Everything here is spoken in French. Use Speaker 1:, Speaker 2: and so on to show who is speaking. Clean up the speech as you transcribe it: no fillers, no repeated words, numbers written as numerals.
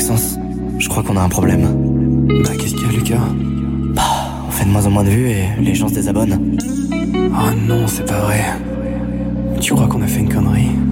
Speaker 1: Maxence, je crois qu'on a un problème.
Speaker 2: Bah qu'est-ce qu'il y a, Lucas?
Speaker 1: On fait de moins en moins de vues et les gens se désabonnent.
Speaker 2: Oh non, c'est pas vrai. Tu crois qu'on a fait une connerie?